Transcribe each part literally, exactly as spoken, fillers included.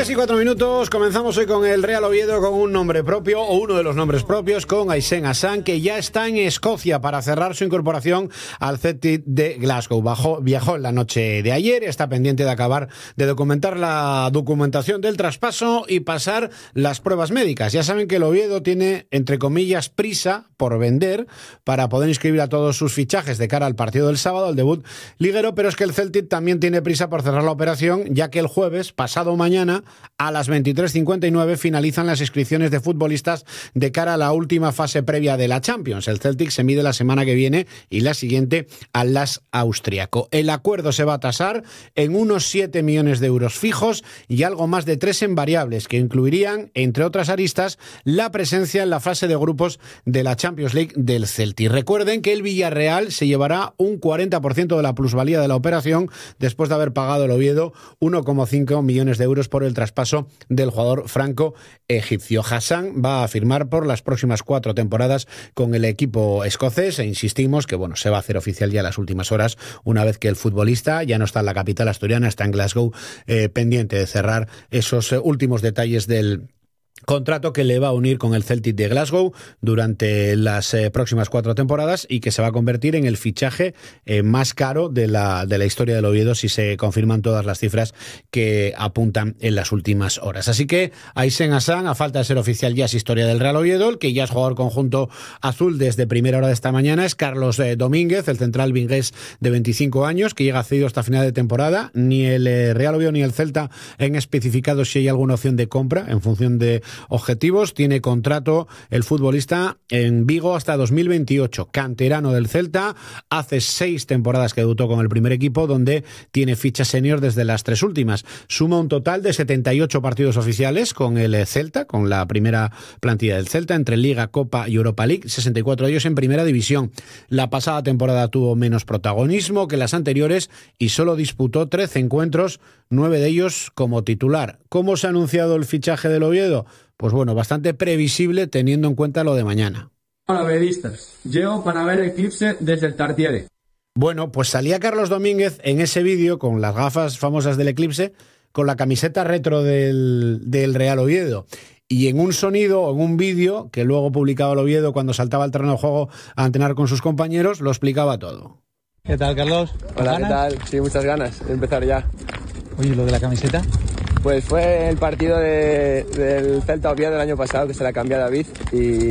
Tres y cuatro minutos, comenzamos hoy con el Real Oviedo con un nombre propio, o uno de los nombres propios, con Aisén Hassan, que ya está en Escocia para cerrar su incorporación al Celtic de Glasgow. Bajó, viajó en la noche de ayer, está pendiente de acabar de documentar la documentación del traspaso y pasar las pruebas médicas. Ya saben que el Oviedo tiene, entre comillas, prisa por vender para poder inscribir a todos sus fichajes de cara al partido del sábado, al debut liguero, pero es que el Celtic también tiene prisa por cerrar la operación, ya que el jueves, pasado mañana, a las veintitrés cincuenta y nueve, finalizan las inscripciones de futbolistas de cara a la última fase previa de la Champions. El Celtic se mide la semana que viene y la siguiente al L A S austriaco. El acuerdo se va a tasar en unos siete millones de euros fijos y algo más de tres en variables, que incluirían, entre otras aristas, la presencia en la fase de grupos de la Champions League del Celtic. Recuerden que el Villarreal se llevará un cuarenta por ciento de la plusvalía de la operación después de haber pagado el Oviedo uno coma cinco millones de euros por el traspaso del jugador franco-egipcio. Hassan va a firmar por las próximas cuatro temporadas con el equipo escocés e insistimos que bueno, se va a hacer oficial ya en las últimas horas, una vez que el futbolista ya no está en la capital asturiana, está en Glasgow, eh, pendiente de cerrar esos eh, últimos detalles del contrato que le va a unir con el Celtic de Glasgow durante las eh, próximas cuatro temporadas y que se va a convertir en el fichaje eh, más caro de la, de la historia del Oviedo si se confirman todas las cifras que apuntan en las últimas horas. Así que Aisén Hassan, a falta de ser oficial ya es historia del Real Oviedo. El que ya es jugador conjunto azul desde primera hora de esta mañana es Carlos eh, Domínguez, el central vingués de veinticinco años, que llega cedido hasta final de temporada. Ni el eh, Real Oviedo ni el Celta han especificado si hay alguna opción de compra en función de objetivos. Tiene contrato el futbolista en Vigo hasta dos mil veintiocho, canterano del Celta, hace seis temporadas que debutó con el primer equipo, donde tiene ficha senior desde las tres últimas. Suma un total de setenta y ocho partidos oficiales con el Celta, con la primera plantilla del Celta, entre Liga, Copa y Europa League, sesenta y cuatro de ellos en primera división. La pasada temporada tuvo menos protagonismo que las anteriores y solo disputó trece encuentros, nueve de ellos como titular. ¿Cómo se ha anunciado el fichaje del Oviedo? Pues bueno, bastante previsible teniendo en cuenta lo de mañana. Hola, periodistas. Llego para ver Eclipse desde el Tartiere. Bueno, pues salía Carlos Domínguez en ese vídeo con las gafas famosas del Eclipse, con la camiseta retro del, del Real Oviedo. Y en un sonido, en un vídeo, que luego publicaba el Oviedo cuando saltaba al terreno de juego a entrenar con sus compañeros, lo explicaba todo. ¿Qué tal, Carlos? Hola, ¿Ganas? ¿qué tal? Sí, muchas ganas de empezar ya. Oye, ¿lo de la camiseta? Pues fue el partido de, del Celta Oviedo del año pasado, que se la cambió a David, y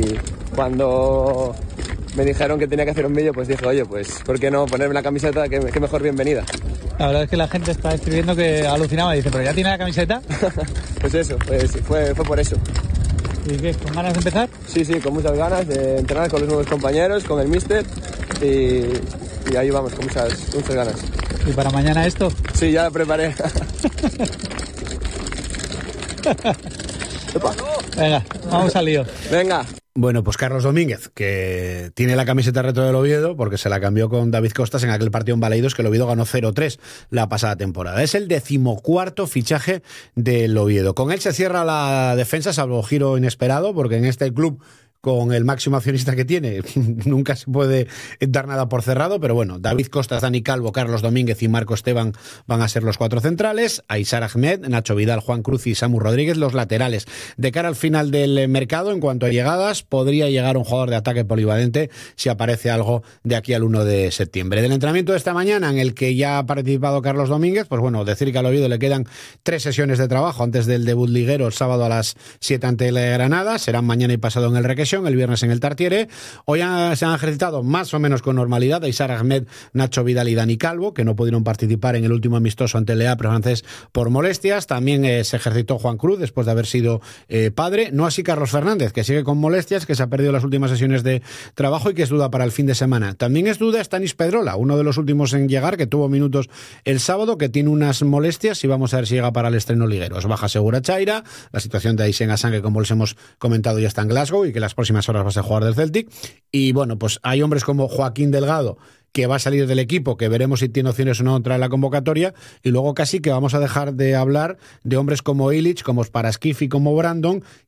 cuando me dijeron que tenía que hacer un vídeo, pues dije, oye, pues ¿por qué no ponerme la camiseta? Qué, qué mejor bienvenida. La verdad es que la gente está escribiendo que alucinaba y dice, ¿pero ya tiene la camiseta? Pues eso, pues fue, fue por eso. ¿Y qué? ¿Con ganas de empezar? Sí, sí, con muchas ganas de entrenar con los nuevos compañeros, con el míster, y, y ahí vamos, con muchas, muchas ganas. ¿Y para mañana esto? Sí, ya lo preparé. Venga, vamos al lío. Venga. Bueno, pues Carlos Domínguez, que tiene la camiseta retro del Oviedo porque se la cambió con David Costas en aquel partido en Baleidos que el Oviedo ganó cero tres la pasada temporada. Es el decimocuarto fichaje del Oviedo. Con él se cierra la defensa, salvo giro inesperado, porque en este club, con el máximo accionista que tiene, nunca se puede dar nada por cerrado, pero bueno, David Costas, Dani Calvo, Carlos Domínguez y Marco Esteban van a ser los cuatro centrales, Aysar Ahmed, Nacho Vidal, Juan Cruz y Samu Rodríguez los laterales. De cara al final del mercado, en cuanto a llegadas, podría llegar un jugador de ataque polivalente si aparece algo de aquí al uno de septiembre. Del entrenamiento de esta mañana, en el que ya ha participado Carlos Domínguez, pues bueno, decir que al Oviedo le quedan tres sesiones de trabajo antes del debut liguero el sábado a las siete ante el Granada, serán mañana y pasado en el Requesión, el viernes en el Tartiere. Hoy han, se han ejercitado más o menos con normalidad Aysar Ahmed, Nacho Vidal y Dani Calvo, que no pudieron participar en el último amistoso ante el E A P francés por molestias. También eh, se ejercitó Juan Cruz después de haber sido eh, padre. No así Carlos Fernández, que sigue con molestias, que se ha perdido las últimas sesiones de trabajo y que es duda para el fin de semana. También es duda Stanis Pedrola, uno de los últimos en llegar, que tuvo minutos el sábado, que tiene unas molestias y vamos a ver si llega para el estreno liguero. Es baja segura Chaira, la situación de Aisén Hassan, que como les hemos comentado ya está en Glasgow y que las próximas horas va a ser jugador del Celtic. Y bueno, pues hay hombres como Joaquín Delgado, que va a salir del equipo, que veremos si tiene opciones o no entrar en la convocatoria, y luego casi que vamos a dejar de hablar de hombres como Illich, como Sparaskif y como Brandon,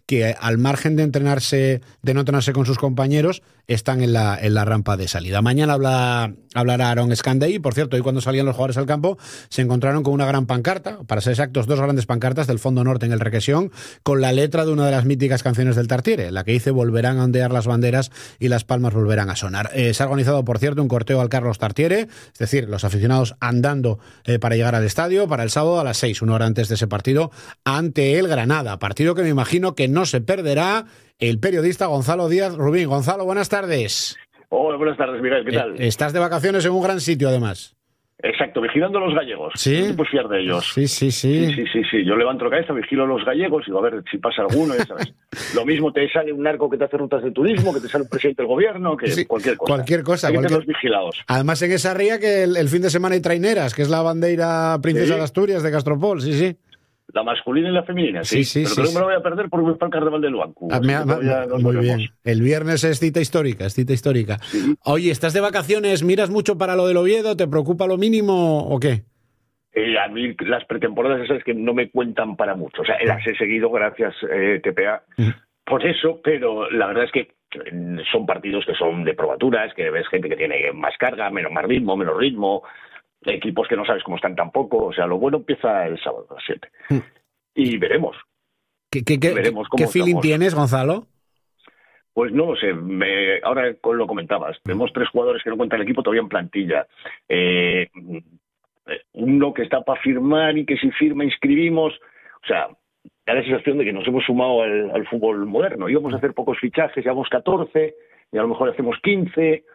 que al margen de entrenarse, de no entrenarse con sus compañeros, están en la, en la rampa de salida. Mañana habla, hablará Aaron Escandey. Por cierto, hoy cuando salían los jugadores al campo se encontraron con una gran pancarta, para ser exactos, dos grandes pancartas del Fondo Norte en el Requesión, con la letra de una de las míticas canciones del Tartiere, la que dice volverán a ondear las banderas y las palmas volverán a sonar. Eh, se ha organizado, por cierto, un corteo al Carlos Tartiere, es decir, los aficionados andando eh, para llegar al estadio para el sábado a las seis, una hora antes de ese partido, ante el Granada. Partido que me imagino que no se perderá el periodista Gonzalo Díaz Rubín. Gonzalo, buenas tardes. Hola, buenas tardes, Miguel, ¿qué tal? Eh, estás de vacaciones en un gran sitio, además. Exacto, vigilando a los gallegos. ¿Sí? No te puedes fiar de ellos. Sí, sí, sí. Sí, sí, sí, sí. Yo levanto la cabeza, vigilo a los gallegos y digo, a ver si pasa alguno, ya sabes. Lo mismo te sale un narco que te hace rutas de turismo, que te sale un presidente del gobierno, que sí, cualquier cosa. Cualquier cosa. Hay que cualquier... tenerlos vigilados. Además, en esa ría que el, el fin de semana hay traineras, que es la bandera princesa ¿Sí? de Asturias de Castropol, sí, sí. La masculina y la femenina, sí. Sí, sí, Pero sí, creo sí. que me lo voy a perder porque voy para el Carnaval del Banco. Ah, me, me, me, muy bien. El viernes es cita histórica, es cita histórica. Sí. Oye, ¿estás de vacaciones? ¿Miras mucho para lo del Oviedo? ¿Te preocupa lo mínimo o qué? Eh, a mí las pretemporadas esas que no me cuentan para mucho. O sea, las he seguido gracias, eh, T P A, mm. por eso, pero la verdad es que son partidos que son de probaturas, que ves gente que tiene más carga, menos más ritmo, menos ritmo, equipos que no sabes cómo están tampoco. O sea, lo bueno empieza el sábado a las siete. Mm. Y veremos. ¿Qué, qué, qué, veremos cómo ¿qué feeling estamos. Tienes, Gonzalo? Pues no lo sé, me, ahora lo comentabas. Tenemos tres jugadores que no cuentan el equipo todavía en plantilla. Eh, uno que está para firmar y que si firma inscribimos. O sea, da la sensación de que nos hemos sumado al, al fútbol moderno. Íbamos a hacer pocos fichajes, llevamos catorce, y a lo mejor hacemos quince.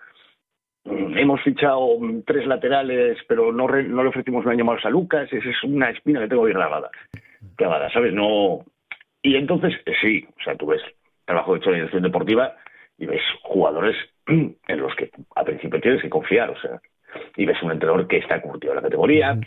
Hemos fichado tres laterales, pero no, re, no le ofrecimos un año más a Lucas. Esa es una espina que tengo bien grabada. Clavada, ¿sabes? No. Y entonces, sí, o sea, tú ves trabajo hecho en la dirección deportiva y ves jugadores en los que a principio tienes que confiar, o sea, y ves un entrenador que está curtido en la categoría.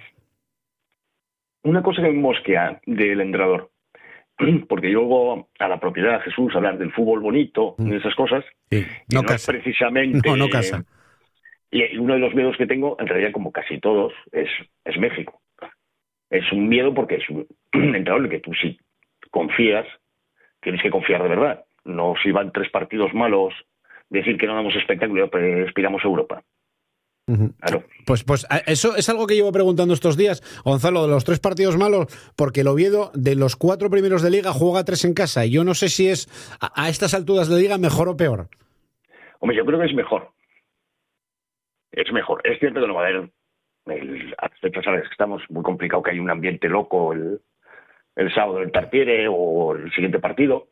Una cosa que me mosquea del entrenador, porque yo luego a la propiedad de Jesús hablar del fútbol bonito y esas cosas, sí, no, y no es precisamente. No, no casa. Y uno de los miedos que tengo, en realidad, como casi todos, es, es México. Es un miedo porque es un entrenador en el que tú sí confías, tienes que confiar de verdad. No si van tres partidos malos, decir que no damos espectáculo y aspiramos a Europa. Uh-huh. Claro. Pues, pues eso es algo que llevo preguntando estos días, Gonzalo, de los tres partidos malos, porque el Oviedo, de los cuatro primeros de Liga, juega tres en casa. Y yo no sé si es, a, a estas alturas de Liga, mejor o peor. Hombre, yo creo que es mejor. Es mejor. Es cierto que no va a haber... El, a fechas sabes que estamos muy complicado, que hay un ambiente loco el, el sábado del Tartiere o el siguiente partido,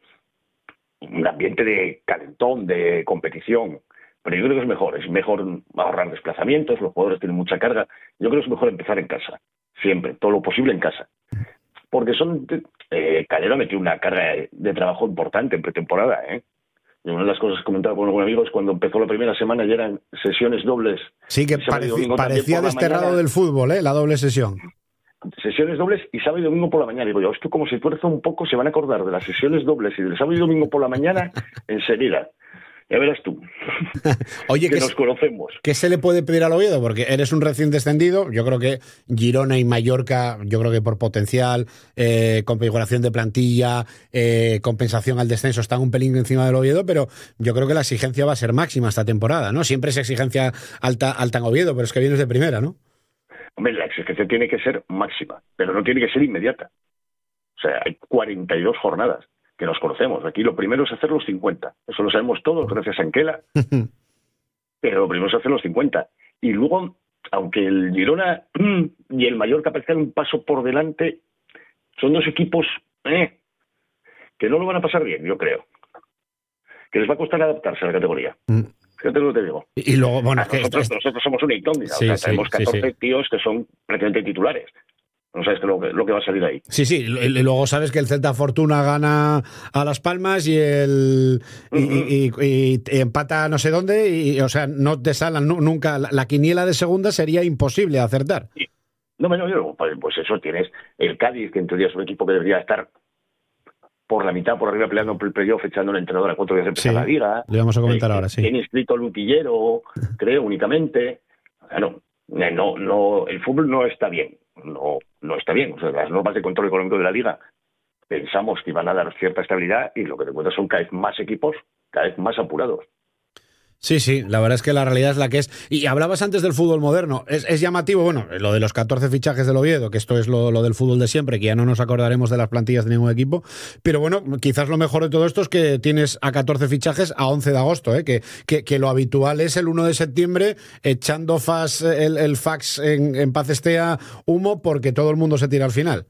un ambiente de calentón, de competición, pero yo creo que es mejor, es mejor ahorrar desplazamientos, los jugadores tienen mucha carga, yo creo que es mejor empezar en casa, siempre, todo lo posible en casa, porque son eh, Calero ha metido una carga de trabajo importante en pretemporada, ¿eh? Y una de las cosas que comentaba con algún amigo es cuando empezó la primera semana y eran sesiones dobles. Sí, que pareci, parecía desterrado del fútbol, ¿eh? La doble sesión. Sesiones dobles y sábado y domingo por la mañana. Digo yo, esto como se tuerza un poco, se van a acordar de las sesiones dobles y del sábado y domingo por la mañana enseguida. Ya verás tú. Oye, que ¿qué nos se, conocemos. ¿Qué se le puede pedir al Oviedo? Porque eres un recién descendido. Yo creo que Girona y Mallorca, yo creo que por potencial, eh, configuración de plantilla, eh, compensación al descenso, están un pelín encima del Oviedo, pero yo creo que la exigencia va a ser máxima esta temporada, ¿no? Siempre es exigencia alta, alta en Oviedo, pero es que vienes de primera, ¿no? Hombre, la exigencia tiene que ser máxima, pero no tiene que ser inmediata. O sea, hay cuarenta y dos jornadas que nos conocemos. Aquí lo primero es hacer los cincuenta. Eso lo sabemos todos, gracias a Anquela. Pero lo primero es hacer los cincuenta. Y luego, aunque el Girona y el Mallorca parecen un paso por delante, son dos equipos eh, que no lo van a pasar bien, yo creo. Que les va a costar adaptarse a la categoría. Fíjate lo que te digo. Y luego, bueno, que nosotros, esto... nosotros somos una incógnita. Sí, o sea, sí, tenemos catorce sí, sí. tíos que son prácticamente titulares. No sabes lo que, lo que va a salir ahí. Sí, sí, y luego sabes que el Celta Fortuna gana a Las Palmas y el y, uh-huh. y, y, y empata no sé dónde, y o sea, no te salen nunca. La, la quiniela de segunda sería imposible acertar. Sí. No, no, no, pues, pues eso tienes el Cádiz, que en teoría es un equipo que debería estar por la mitad, por arriba, peleando por el playoff, echando una entrenadora a cuatro días de empezar sí, la liga. Le vamos a comentar eh, ahora, sí. Tiene inscrito Lutillero, creo, únicamente. O sea, no, no, no, el fútbol no está bien. No, no está bien. O sea, las normas de control económico de la liga pensamos que iban a dar cierta estabilidad y lo que te encuentras son cada vez más equipos, cada vez más apurados. Sí, sí, la verdad es que la realidad es la que es. Y hablabas antes del fútbol moderno. Es, es llamativo, bueno, lo de los catorce fichajes del Oviedo, que esto es lo, lo del fútbol de siempre, que ya no nos acordaremos de las plantillas de ningún equipo. Pero bueno, quizás lo mejor de todo esto es que tienes a catorce fichajes a once de agosto, ¿eh? que, que, que lo habitual es el uno de septiembre echando fas, el, el fax en, en paz estea humo porque todo el mundo se tira al final.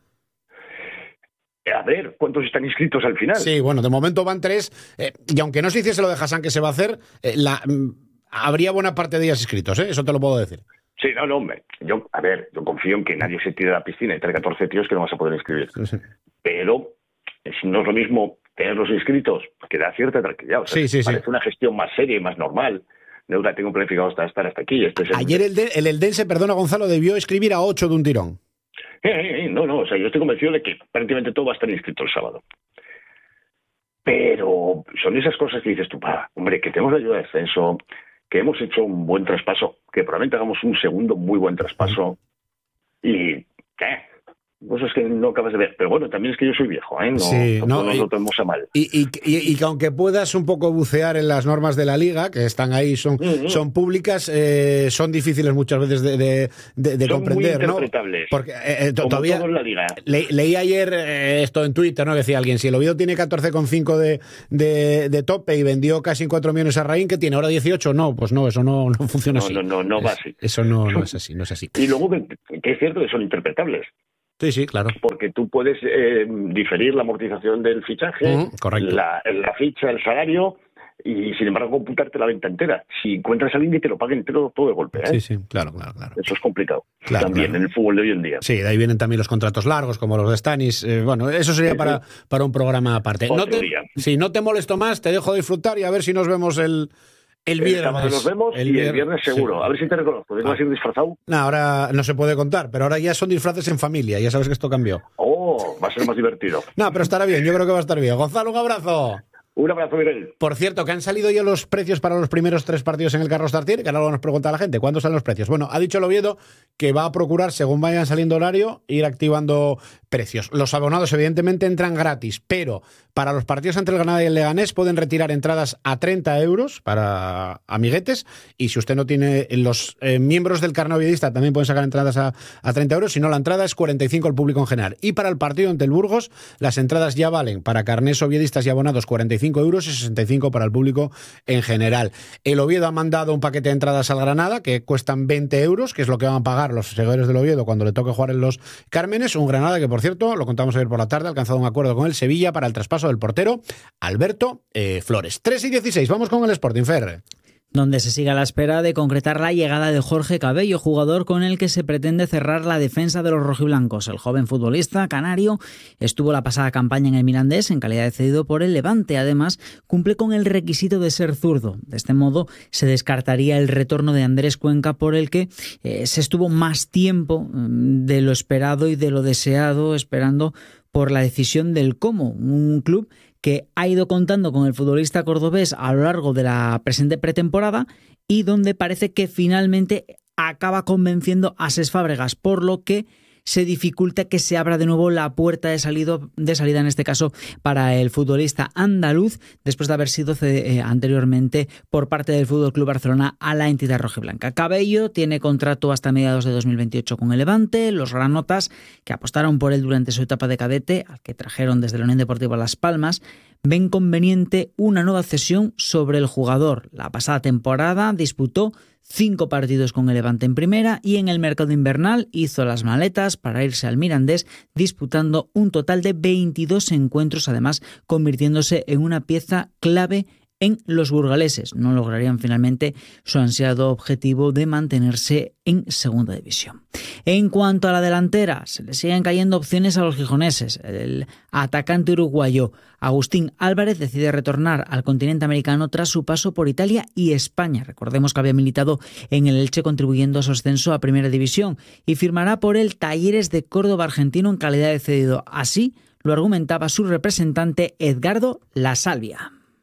A ver, ¿cuántos están inscritos al final? Sí, bueno, de momento van tres, eh, y aunque no se hiciese lo de Hassan que se va a hacer, eh, la, mm, habría buena parte de ellas inscritos, ¿eh? Eso te lo puedo decir. Sí, no, no, hombre. Yo, a ver, yo confío en que nadie se tire a la piscina y trae catorce tíos que no vas a poder inscribir. Sí, sí. Pero eh, no es lo mismo tenerlos inscritos, que da cierta tranquilidad. O sea, Sí, sí, parece sí. una gestión más seria y más normal. No la tengo planificado hasta estar hasta aquí. Este es el... Ayer el, de, el Eldense, perdona Gonzalo, debió escribir a ocho de un tirón. Eh, eh, eh, no, no, o sea, yo estoy convencido de que prácticamente todo va a estar inscrito el sábado. Pero son esas cosas que dices tú, pa, hombre, que tenemos la ayuda de descenso, que hemos hecho un buen traspaso, que probablemente hagamos un segundo muy buen traspaso, y ¿qué? Cosas que no acabas de ver. Pero bueno, también es que yo soy viejo, ¿eh? No, Sí, no, no, nos y- lo tomemos a mal. Y, y, y, y que aunque puedas un poco bucear en las normas de la Liga, que están ahí, son, Ujú. son públicas, eh, son difíciles muchas veces de, de, de, de Son muy comprender, ¿no? interpretables. Porque eh, eh, to- Como todavía... todo en la Liga. Le, leí ayer eh, esto en Twitter, ¿no? Que decía alguien, si el Oviedo tiene catorce coma cinco de, de, de tope y vendió casi cuatro millones a Raín, ¿que tiene ahora dieciocho? No, pues no, eso no, no funciona No, así. no, no, no va Es- así. Eso no, no es así, no es así. Y luego que, que es cierto que son interpretables. Sí, sí, claro. Porque tú puedes eh, diferir la amortización del fichaje, Ujú, correcto. la, la ficha, el salario, y sin embargo computarte la venta entera. Si encuentras a alguien que te lo pague entero todo de golpe, ¿eh? Sí, sí, claro, claro, claro. Eso es complicado. Claro, También claro. en el fútbol de hoy en día. Sí, de ahí vienen también los contratos largos, como los de Stanis. Eh, bueno, eso sería Sí, para, sí. para un programa aparte. Otro No te, día. sí, no te molesto más, te dejo disfrutar y a ver si nos vemos el, el El viernes. sábado nos vemos y el viernes seguro. sí. A ver si te reconozco. ¿Vas a ir disfrazado? No, ahora no se puede contar, pero ahora ya son disfraces en familia, ya sabes que esto cambió. Oh, va a ser más divertido. No, pero estará bien, yo creo que va a estar bien. Gonzalo, un abrazo. Un abrazo, Miguel. Por cierto, que han salido ya los precios para los primeros tres partidos en el Carlos Tartiere, que ahora nos pregunta la gente, ¿cuándo salen los precios? Bueno, ha dicho el Oviedo que va a procurar, según vayan saliendo horario, ir activando precios. Los abonados, evidentemente, entran gratis, pero para los partidos entre el Granada y el Leganés pueden retirar entradas a treinta euros para amiguetes, y si usted no tiene, los eh, miembros del carnet oviedista también pueden sacar entradas a, a treinta euros, si no la entrada es cuarenta y cinco al público en general. Y para el partido ante el Burgos, las entradas ya valen para carnés oviedistas y abonados cuarenta y cinco euros y sesenta y cinco para el público en general. El Oviedo ha mandado un paquete de entradas al Granada que cuestan veinte euros, que es lo que van a pagar los seguidores del Oviedo cuando le toque jugar en los Cármenes. Un Granada que, por cierto, lo contamos ayer por la tarde, ha alcanzado un acuerdo con el Sevilla para el traspaso del portero Alberto eh, Flores. tres y dieciséis, vamos con el Sporting, Fer. Donde se sigue a la espera de concretar la llegada de Jorge Cabello, jugador con el que se pretende cerrar la defensa de los rojiblancos. El joven futbolista canario estuvo la pasada campaña en el Mirandés en calidad de cedido por el Levante. Además, cumple con el requisito de ser zurdo. De este modo, se descartaría el retorno de Andrés Cuenca, por el que eh, se estuvo más tiempo de lo esperado y de lo deseado, esperando por la decisión del Como, un club que ha ido contando con el futbolista cordobés a lo largo de la presente pretemporada y donde parece que finalmente acaba convenciendo a Cés Fábregas, por lo que se dificulta que se abra de nuevo la puerta de, salido, de salida, en este caso para el futbolista andaluz, después de haber sido eh, anteriormente por parte del F C Barcelona a la entidad rojiblanca. Cabello tiene contrato hasta mediados de dos mil veintiocho con el Levante. Los granotas, que apostaron por él durante su etapa de cadete, al que trajeron desde la Unión Deportiva Las Palmas, ven conveniente una nueva cesión sobre el jugador. La pasada temporada disputó cinco partidos con el Levante en primera y en el mercado invernal hizo las maletas para irse al Mirandés, disputando un total de veintidós encuentros, además convirtiéndose en una pieza clave en los burgaleses. No lograrían finalmente su ansiado objetivo de mantenerse en segunda división. En cuanto a la delantera, se le siguen cayendo opciones a los gijoneses. El atacante uruguayo Agustín Álvarez decide retornar al continente americano tras su paso por Italia y España. Recordemos que había militado en el Elche, contribuyendo a su ascenso a Primera División, y firmará por el Talleres de Córdoba argentino en calidad de cedido. Así lo argumentaba su representante Edgardo La Salvia.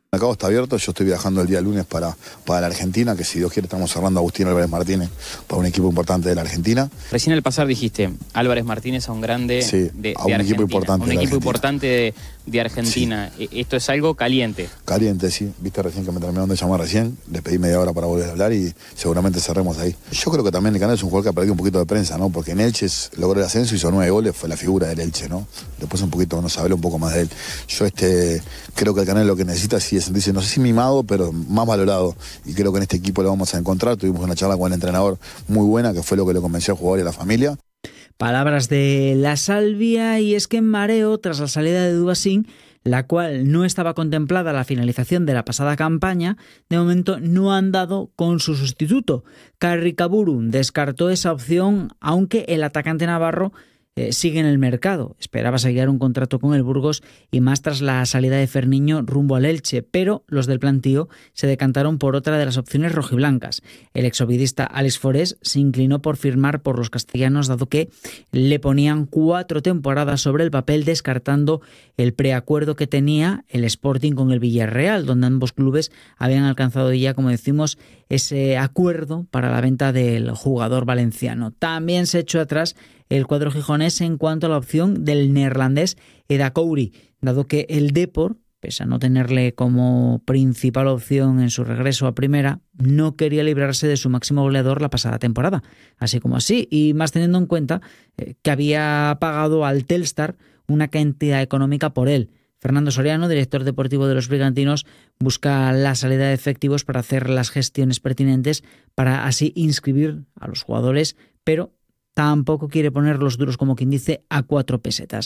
El mercado está abierto, yo estoy viajando el día lunes para, para la Argentina, que si Dios quiere estamos cerrando a Agustín Álvarez Martínez para un equipo importante de la Argentina. Recién al pasar dijiste, Álvarez Martínez a un grande sí, de, de a un Argentina, equipo importante un de equipo Argentina. importante de, de Argentina. Sí. Esto es algo caliente. Caliente, sí. Viste recién que me terminaron de llamar recién, le pedí media hora para volver a hablar y seguramente cerremos ahí. Yo creo que también el Canal es un jugador que ha perdido un poquito de prensa, ¿no? Porque en Elche logró el ascenso, hizo nueve goles, fue la figura del Elche, ¿no? Después un poquito nos habló un poco más de él. Yo este creo que el Canal lo que necesita sí es sentirse, no sé si mimado, pero más valorado. Y creo que en este equipo lo vamos a encontrar. Tuvimos una charla con el entrenador muy buena, que fue lo que lo convenció al jugador y a la familia. Palabras de La Salvia, y es que en mareo, tras la salida de Dubasín, la cual no estaba contemplada a la finalización de la pasada campaña, de momento no han dado con su sustituto. Carricaburu descartó esa opción, aunque el atacante navarro eh, sigue en el mercado. Esperaba sellar un contrato con el Burgos y más tras la salida de Ferniño rumbo al Elche, pero los del plantío se decantaron por otra de las opciones rojiblancas. El exovidista Alex Forés se inclinó por firmar por los castellanos, dado que le ponían cuatro temporadas sobre el papel, descartando el preacuerdo que tenía el Sporting con el Villarreal, donde ambos clubes habían alcanzado ya, como decimos, ese acuerdo para la venta del jugador valenciano. También se echó atrás el cuadro gijonés en cuanto a la opción del neerlandés Eda Couri, dado que el Depor, pese a no tenerle como principal opción en su regreso a primera, no quería librarse de su máximo goleador la pasada temporada. Así como así, y más teniendo en cuenta eh, que había pagado al Telstar una cantidad económica por él. Fernando Soriano, director deportivo de los Brigantinos, busca la salida de efectivos para hacer las gestiones pertinentes para así inscribir a los jugadores, pero tampoco quiere poner los duros, como quien dice, a cuatro pesetas.